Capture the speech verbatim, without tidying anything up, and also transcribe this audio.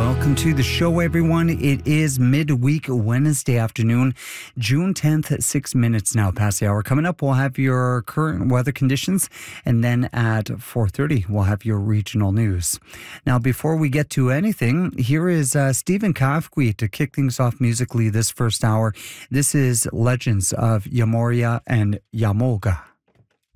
Welcome to the show, everyone. It is midweek Wednesday afternoon, June tenth, at six minutes now past the hour. Coming up, we'll have your current weather conditions, and then at four thirty, we'll have your regional news. Now, before we get to anything, here is uh, Stephen Kafui to kick things off musically this first hour. This is Legends of Yamoria and Yamoga.